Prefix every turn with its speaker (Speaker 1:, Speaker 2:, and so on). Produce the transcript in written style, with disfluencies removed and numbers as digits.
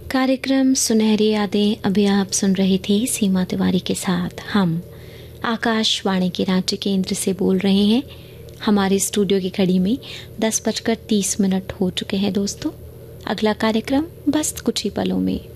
Speaker 1: कार्यक्रम सुनहरी यादें अभी आप सुन रही थी सीमा तिवारी के साथ। हम आकाशवाणी के रांची केंद्र से बोल रहे हैं। हमारे स्टूडियो की घड़ी में 10:30 हो चुके हैं दोस्तों। अगला कार्यक्रम बस कुछ ही पलों में।